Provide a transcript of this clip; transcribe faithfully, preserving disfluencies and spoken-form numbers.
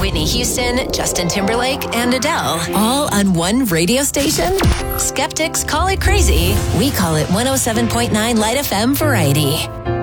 Whitney Houston, Justin Timberlake, and Adele, all on one radio station? Skeptics call it crazy. We call it one oh seven point nine Light F M Variety.